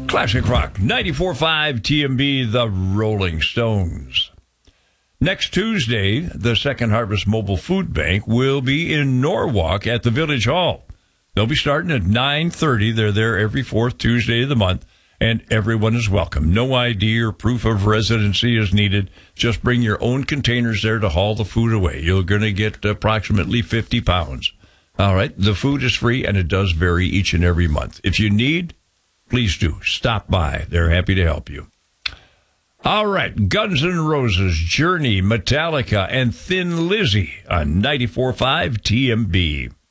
Classic Rock 94.5 TMB, the Rolling Stones. Next Tuesday, the Second Harvest Mobile Food Bank will be in Norwalk at the Village Hall. They'll be starting at 9:30. They're there every fourth Tuesday of the month, and everyone is welcome. No ID or proof of residency is needed. Just bring your own containers there to haul the food away. You're going to get approximately 50 pounds. All right, the food is free, and it does vary each and every month. If you need, please do. Stop by. They're happy to help you. All right, Guns N' Roses, Journey, Metallica, and Thin Lizzy on 94.5 TMB.